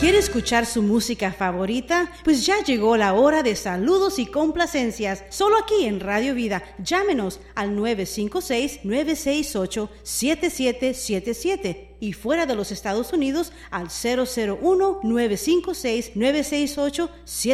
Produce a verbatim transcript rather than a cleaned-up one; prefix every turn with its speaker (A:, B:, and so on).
A: ¿Quiere escuchar su música favorita? Pues ya llegó la hora de saludos y complacencias, solo aquí en Radio Vida. Llámenos al nueve cinco seis, nueve seis ocho, siete siete siete siete y fuera de los Estados Unidos al cero cero uno, nueve cinco seis, nueve seis ocho, siete siete siete siete.